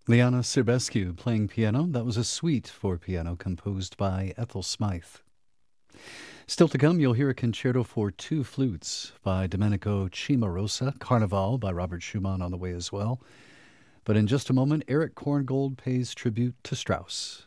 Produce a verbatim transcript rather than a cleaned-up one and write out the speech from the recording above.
Liana Sirbescu playing piano. That was a suite for piano composed by Ethel Smythe. Still to come, you'll hear a concerto for two flutes by Domenico Cimarosa, Carnival by Robert Schumann on the way as well. But in just a moment, Eric Korngold pays tribute to Strauss.